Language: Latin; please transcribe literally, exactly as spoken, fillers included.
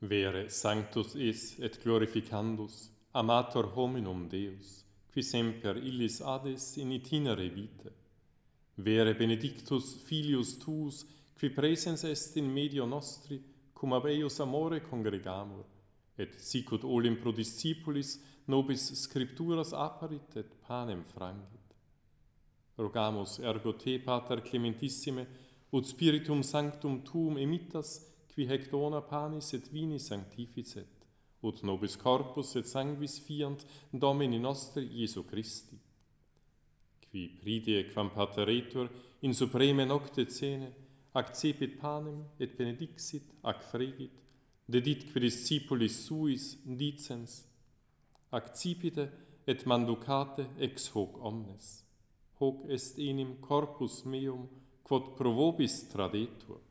Vere sanctus es et glorificandus, amator hominum Deus, qui semper illis ades in itinere vitae. Vere benedictus filius tuus, qui presens est in medio nostri, cum ab eius amore congregamur, et sicut olim pro discipulis nobis scripturas apparit et panem frangit. Rogamus ergo te, Pater clementissime, ut spiritum sanctum tuum emittas, qui hec dona panis et vini sanctificet, ut nobis corpus et sanguis fiant Domini nostri Iesu Christi. Qui pridie quam pateretur in supreme nocte cene, accepit panem et benedixit, ac fregit, dedit qui discipulis suis dicens, accipite et manducate ex hoc omnes. Hoc est enim corpus meum, quod pro vobis tradetur.